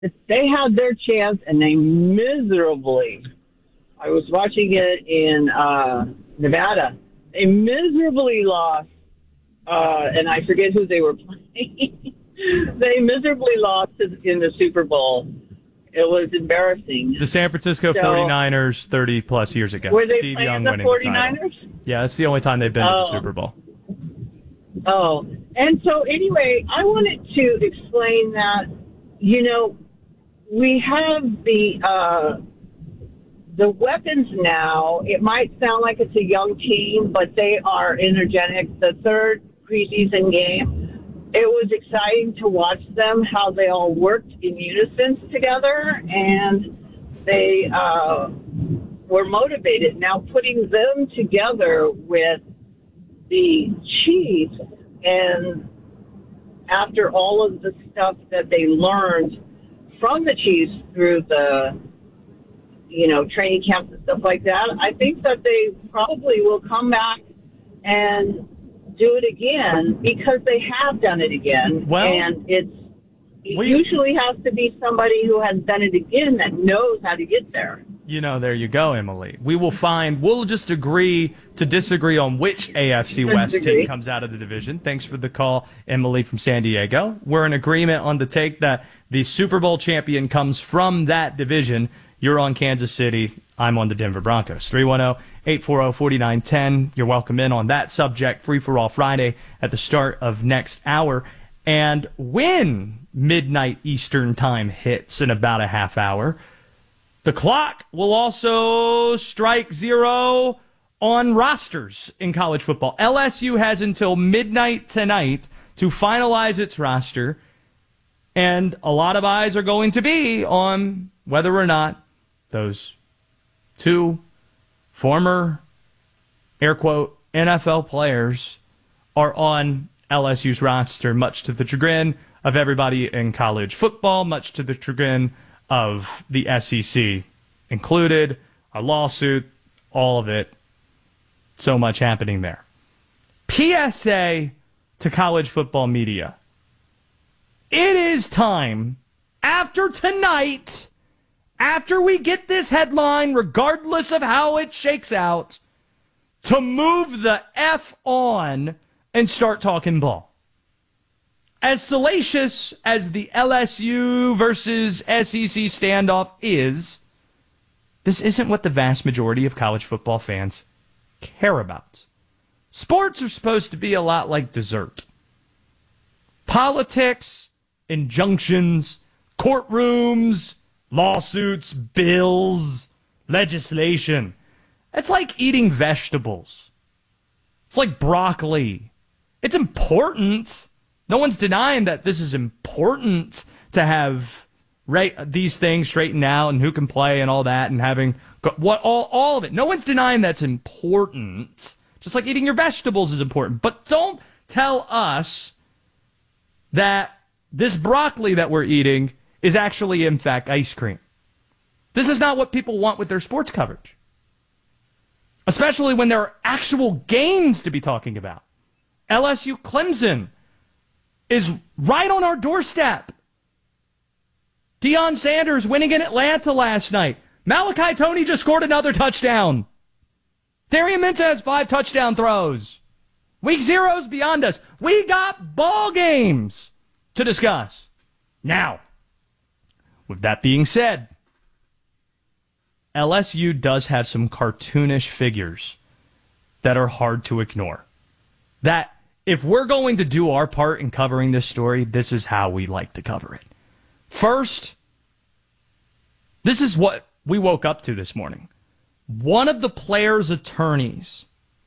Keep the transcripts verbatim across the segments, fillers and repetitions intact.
They had their chance and they miserably, I was watching it in uh, Nevada, they miserably lost, uh, and I forget who they were playing. They miserably lost in the Super Bowl. It was embarrassing. The San Francisco so, 49ers thirty plus years ago. Were they Steve playing Young the winning 49ers? the title. Yeah, that's the only time they've been oh. to the Super Bowl. Oh, and so anyway, I wanted to explain that, you know, we have the uh, the weapons now. It might sound like it's a young team, but they are energetic. The third preseason game, it was exciting to watch them, how they all worked in unison together, and they uh, were motivated. Now, putting them together with the Chiefs, and after all of the stuff that they learned from the Chiefs through the, you know, training camps and stuff like that, I think that they probably will come back and do it again because they have done it again. Well, and it's it we, usually has to be somebody who has done it again that knows how to get there. You know, there you go, Emily. We will find, we'll just agree to disagree on which A F C West team comes out of the division. Thanks for the call, Emily from San Diego. We're in agreement on the take that the Super Bowl champion comes from that division. You're on Kansas City. I'm on the Denver Broncos. three one zero, eight four zero, four nine one zero. You're welcome in on that subject. Free for All Friday at the start of next hour. And when midnight Eastern time hits in about a half hour, the clock will also strike zero on rosters in college football. L S U has until midnight tonight to finalize its roster, and a lot of eyes are going to be on whether or not those two former, air quote, N F L players are on L S U's roster, much to the chagrin of everybody in college football, much to the chagrin of the S E C included, a lawsuit, all of it. So much happening there. P S A to college football media. It is time, after tonight, after we get this headline, regardless of how it shakes out, to move the F on and start talking ball. As salacious as the L S U versus S E C standoff is, this isn't what the vast majority of college football fans care about. Sports are supposed to be a lot like dessert. Politics, injunctions, courtrooms, lawsuits, bills, legislation. It's like eating vegetables. It's like broccoli. It's important. No one's denying that this is important to have right, these things straightened out and who can play and all that and having what all, all of it. No one's denying that's important. Just like eating your vegetables is important. But don't tell us that this broccoli that we're eating is actually, in fact, ice cream. This is not what people want with their sports coverage. Especially when there are actual games to be talking about. L S U Clemson is right on our doorstep. Deion Sanders winning in Atlanta last night. Malachi Toney just scored another touchdown. Darian Minta has five touchdown throws. Week zero's beyond us. We got ball games to discuss. Now, with that being said, L S U does have some cartoonish figures that are hard to ignore. That if we're going to do our part in covering this story, this is how we like to cover it. First, this is what we woke up to this morning. One of the players' attorneys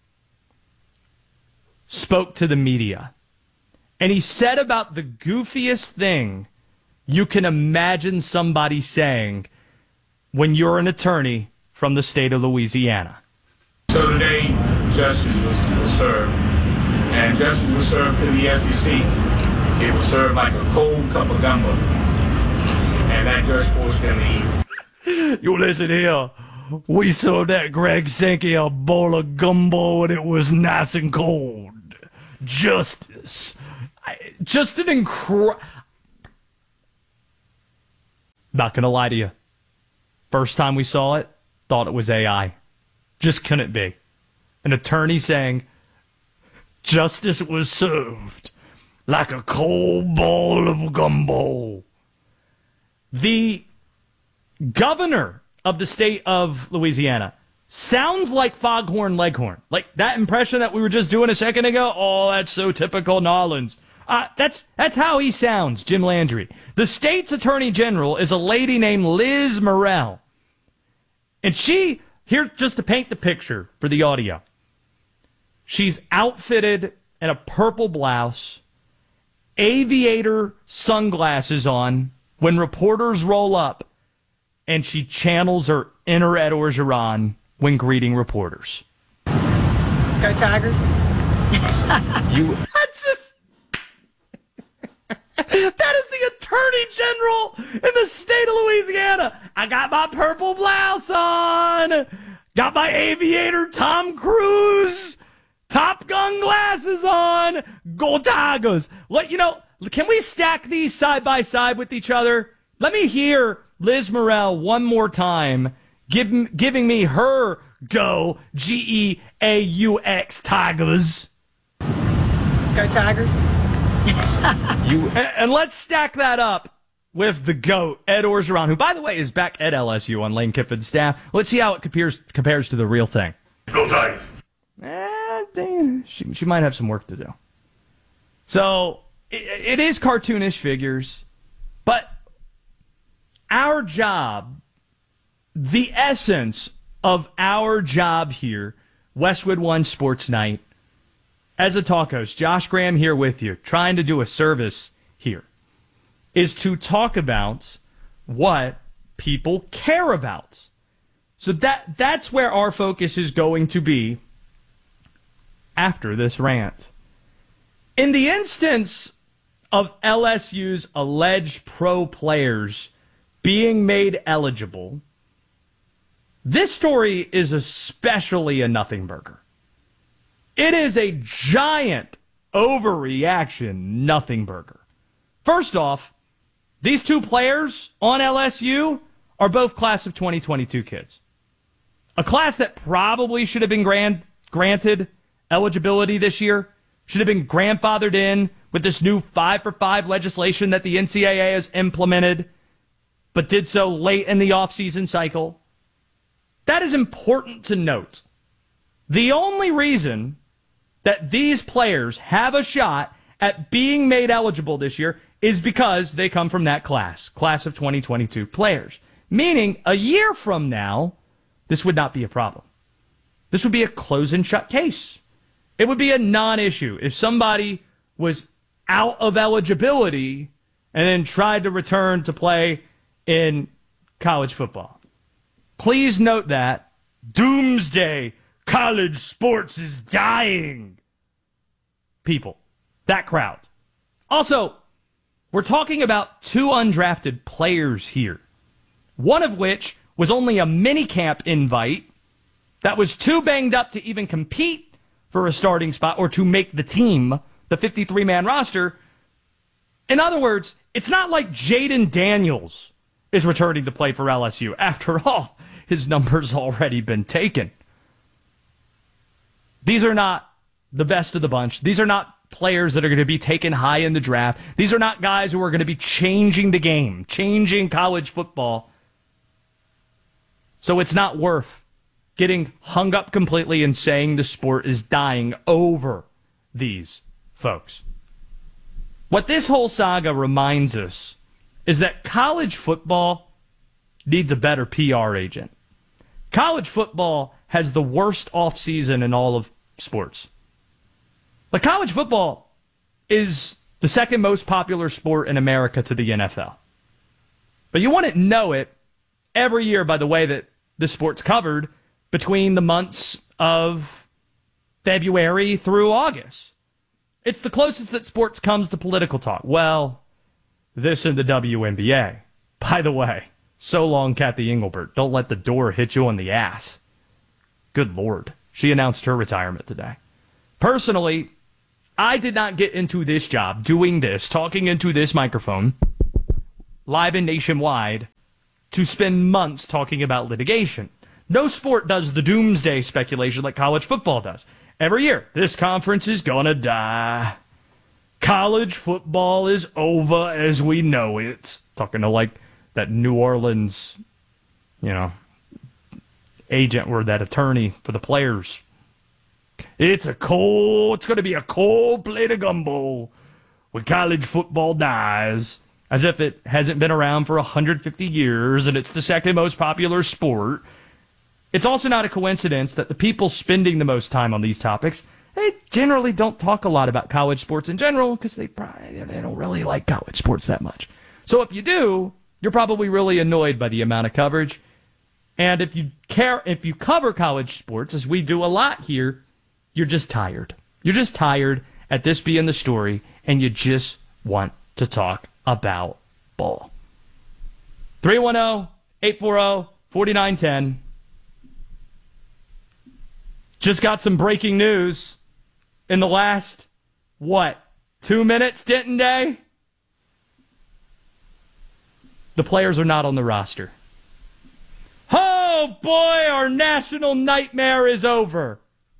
spoke to the media, and he said about the goofiest thing you can imagine somebody saying when you're an attorney from the state of Louisiana. So today, justice was, was served, and justice was served to the S E C. It was served like a cold cup of gumbo, and that judge forced them to eat. You listen here. We served that Greg Sankey a bowl of gumbo, and it was nice and cold. Justice. I, just an incredible... Not going to lie to you. First time we saw it, thought it was A I. Just couldn't be. An attorney saying, justice was served like a cold ball of gumbo. The governor of the state of Louisiana sounds like Foghorn Leghorn. Like that impression that we were just doing a second ago. Oh, that's so typical Nolans. Uh, that's that's how he sounds, Jim Landry. The state's attorney general is a lady named Liz Murrill. And she, here just to paint the picture for the audio, she's outfitted in a purple blouse, aviator sunglasses on when reporters roll up, and she channels her inner Ed Orgeron when greeting reporters. Go Tigers. You. That's just. That is the Attorney General in the state of Louisiana. I got my purple blouse on. Got my aviator Tom Cruise Top Gun glasses on. Go Tigers. What, you know, can we stack these side by side with each other? Let me hear Liz Murrill one more time give, giving me her go G E A U X Tigers. Go Tigers. you and, and let's stack that up with the GOAT, Ed Orgeron, who, by the way, is back at L S U on Lane Kiffin's staff. Let's see how it compares compares to the real thing. Go Tigers. Eh, dang, she, she might have some work to do. So, it, it is cartoonish figures, but our job, the essence of our job here, Westwood One Sports Night, as a talk host, Josh Graham here with you, trying to do a service here, is to talk about what people care about. So that that's where our focus is going to be after this rant. In the instance of L S U's alleged pro players being made eligible, this story is especially a nothing burger. It is a giant overreaction nothing burger. First off, these two players on L S U are both class of twenty twenty-two kids. A class that probably should have been grant, granted eligibility this year, should have been grandfathered in with this new five for five legislation that the N C double A has implemented, but did so late in the offseason cycle. That is important to note. The only reason that these players have a shot at being made eligible this year is because they come from that class, class of twenty twenty-two players. Meaning, a year from now, this would not be a problem. This would be a close and shut case. It would be a non-issue if somebody was out of eligibility and then tried to return to play in college football. Please note that doomsday college sports is dying. People. That crowd. Also, we're talking about two undrafted players here. One of which was only a minicamp invite that was too banged up to even compete for a starting spot or to make the team, the fifty-three man roster. In other words, it's not like Jaden Daniels is returning to play for L S U. After all, his number's already been taken. These are not the best of the bunch. These are not players that are going to be taken high in the draft. These are not guys who are going to be changing the game, changing college football. So it's not worth getting hung up completely and saying the sport is dying over these folks. What this whole saga reminds us is that college football needs a better P R agent. College football has the worst offseason in all of sports. Like, college football is the second most popular sport in America to the N F L. But you wouldn't know it every year by the way that the sport's covered between the months of February through August. It's the closest that sports comes to political talk. Well, this and the W N B A. By the way, so long, Kathy Engelbert. Don't let the door hit you on the ass. Good Lord. She announced her retirement today. Personally, I did not get into this job, doing this, talking into this microphone, live and nationwide, to spend months talking about litigation. No sport does the doomsday speculation like college football does. Every year, this conference is gonna die. College football is over as we know it. Talking to like that New Orleans, you know, agent or that attorney for the players. It's a cold, it's going to be a cold plate of gumbo when college football dies, as if it hasn't been around for one hundred fifty years and it's the second most popular sport. It's also not a coincidence that the people spending the most time on these topics, they generally don't talk a lot about college sports in general because they probably they don't really like college sports that much. So if you do, you're probably really annoyed by the amount of coverage. And if you care, if you cover college sports, as we do a lot here, you're just tired. You're just tired at this being the story, and you just want to talk about ball. three one zero, eight four zero, four nine one zero. Just got some breaking news in the last, what, two minutes, Denton Day? The players are not on the roster. Oh boy, our national nightmare is over.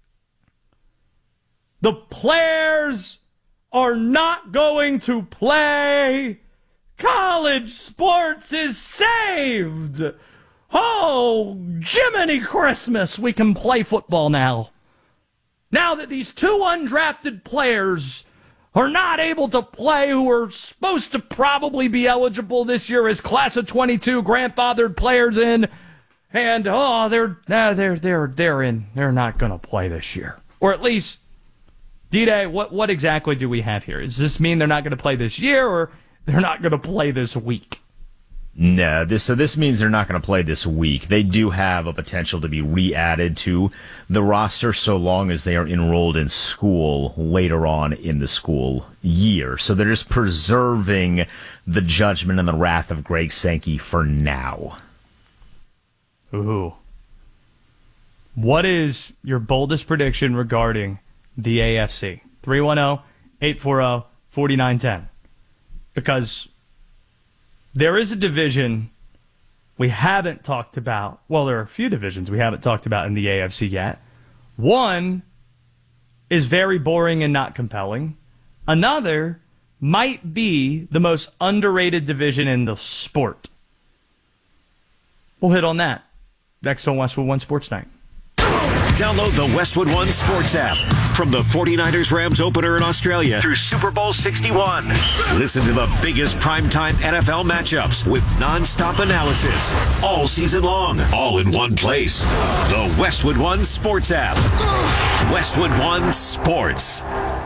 The players are not going to play. College sports is saved. Oh, Jiminy Christmas, we can play football now. Now that these two undrafted players are not able to play, who are supposed to probably be eligible this year as class of twenty-two grandfathered players in, and oh, they're they're they're they're in. They're not going to play this year, or at least, D-Day. What what exactly do we have here? Does this mean they're not going to play this year, or they're not going to play this week? No, this so this means they're not going to play this week. They do have a potential to be re-added to the roster so long as they are enrolled in school later on in the school year. So they're just preserving the judgment and the wrath of Greg Sankey for now. Ooh. What is your boldest prediction regarding the A F C? three one zero, eight four zero, four nine one zero. Because there is a division we haven't talked about. Well, there are a few divisions we haven't talked about in the A F C yet. One is very boring and not compelling. Another might be the most underrated division in the sport. We'll hit on that next on Westwood One Sports Night. Download the Westwood One Sports app. From the forty-niners Rams opener in Australia through Super Bowl sixty-one. Listen to the biggest primetime N F L matchups with nonstop analysis all season long, all in one place. The Westwood One Sports app. Westwood One Sports.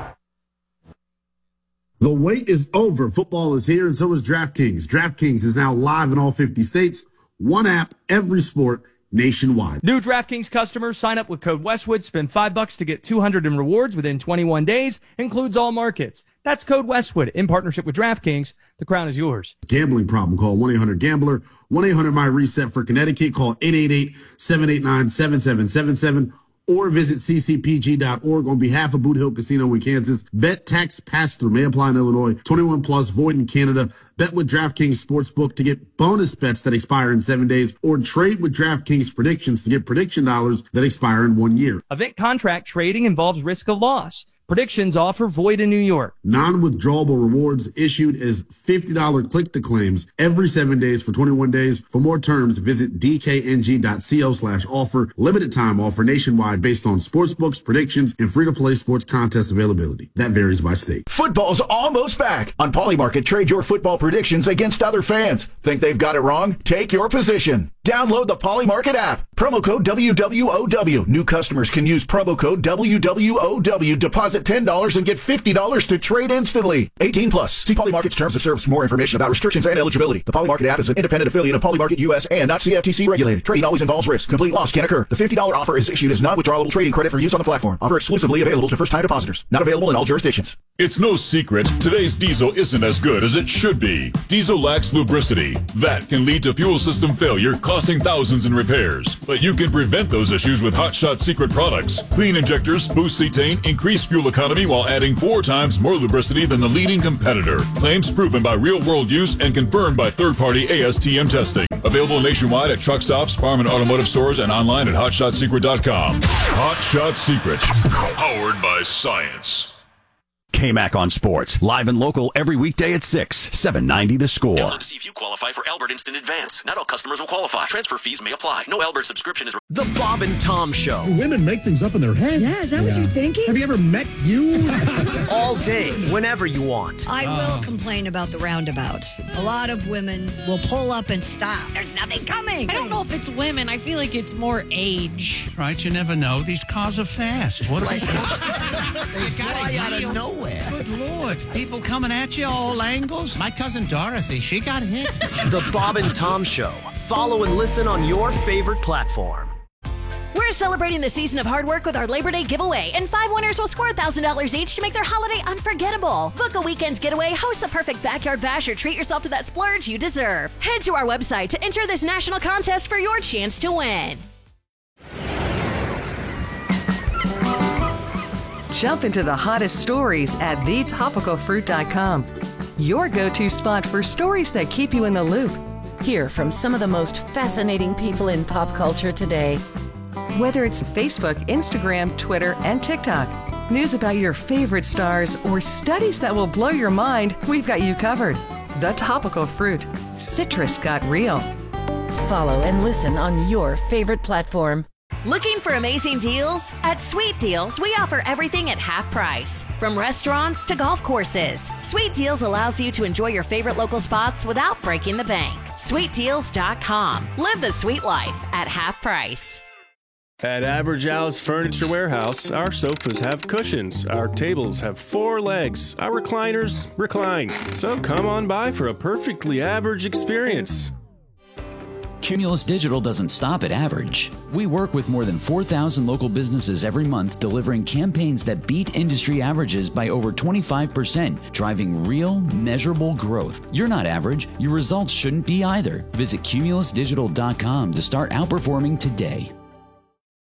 The wait is over. Football is here, and so is DraftKings. DraftKings is now live in all fifty states. One app, every sport, nationwide. New DraftKings customers sign up with code Westwood, spend five bucks to get two hundred in rewards within twenty-one days, includes all markets. That's code Westwood in partnership with DraftKings. The crown is yours. Gambling problem? Call one eight hundred gambler, one eight hundred my reset for Connecticut. Call eight eight eight, seven eight nine, seven seven seven seven or visit c c p g dot org on behalf of Boot Hill Casino in Kansas. Bet tax pass-through may apply in Illinois. twenty-one plus, void in Canada. Bet with DraftKings Sportsbook to get bonus bets that expire in seven days, or trade with DraftKings Predictions to get prediction dollars that expire in one year. Event contract trading involves risk of loss. Predictions offer void in New York. Non-withdrawable rewards issued as fifty dollars click-to-claims every seven days for twenty-one days. For more terms, visit d k n g dot co slash offer. Limited time offer nationwide based on sportsbooks, predictions, and free-to-play sports contest availability. That varies by state. Football's almost back. On Polymarket, trade your football predictions against other fans. Think they've got it wrong? Take your position. Download the Polymarket app. Promo code W W O W. New customers can use promo code W W O W. Deposit ten dollars and get fifty dollars to trade instantly. eighteen plus. See Polymarket's terms of service for more information about restrictions and eligibility. The Polymarket app is an independent affiliate of Polymarket U S and not C F T C regulated. Trading always involves risk. Complete loss can occur. The fifty dollars offer is issued as non-withdrawable trading credit for use on the platform. Offer exclusively available to first-time depositors. Not available in all jurisdictions. It's no secret today's diesel isn't as good as it should be. Diesel lacks lubricity. That can lead to fuel system failure, costing thousands in repairs. But you can prevent those issues with Hot Shot Secret products. Clean injectors, boost cetane, increase fuel fuel economy while adding four times more lubricity than the leading competitor. Claims proven by real-world use and confirmed by third-party A S T M testing. Available nationwide at truck stops, farm and automotive stores, and online at hot shot secret dot com. Hot Shot Secret. Powered by science. K-Mac on Sports. Live and local every weekday at six. seven ninety The Score. Download to see if you qualify for Albert Instant Advance. Not all customers will qualify. Transfer fees may apply. No Albert subscription is required. The Bob and Tom Show. Women make things up in their head. Yeah, is that yeah. what you're thinking? Have you ever met you? All day, whenever you want. I will complain about the roundabouts. A lot of women will pull up and stop. There's nothing coming. I don't know if it's women. I feel like it's more age. Right, you never know. These cars are fast. What like, they fly out of nowhere. Good Lord. People coming at you all angles. My cousin Dorothy, she got hit. The Bob and Tom Show. Follow and listen on your favorite platform. We're celebrating the season of hard work with our Labor Day giveaway, and five winners will score one thousand dollars each to make their holiday unforgettable. Book a weekend getaway, host the perfect backyard bash, or treat yourself to that splurge you deserve. Head to our website to enter this national contest for your chance to win. Jump into the hottest stories at the topical fruit dot com. Your go-to spot for stories that keep you in the loop. Hear from some of the most fascinating people in pop culture today. Whether it's Facebook, Instagram, Twitter, and TikTok, news about your favorite stars, or studies that will blow your mind, we've got you covered. The Topical Fruit. Citrus got real. Follow and listen on your favorite platform. Looking for amazing deals? At Sweet Deals, we offer everything at half price. From restaurants to golf courses, Sweet Deals allows you to enjoy your favorite local spots without breaking the bank. sweet deals dot com. Live the sweet life at half price. At Average Al's Furniture Warehouse, our sofas have cushions, our tables have four legs, our recliners recline. So come on by for a perfectly average experience. Cumulus Digital doesn't stop at average. We work with more than four thousand local businesses every month, delivering campaigns that beat industry averages by over twenty-five percent, driving real, measurable growth. You're not average. Your results shouldn't be either. Visit cumulus digital dot com to start outperforming today.